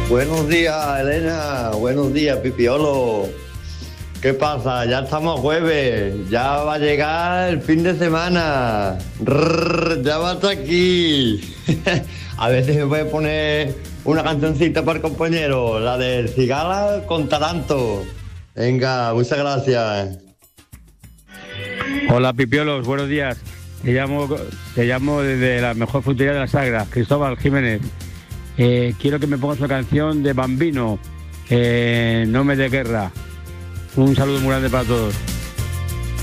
Buenos días, Elena. Buenos días, Pipiolo. ¿Qué pasa? Ya estamos a jueves. Ya va a llegar el fin de semana. Ya va hasta aquí. A veces me voy a poner una cancioncita para el compañero, la de Cigala con Taranto. Venga, muchas gracias. Hola Pipiolos, buenos días. Te llamo desde la mejor frutería de la Sagra, Cristóbal Jiménez. Quiero que me pongas una canción de Bambino, No me dé guerra. Un saludo muy grande para todos.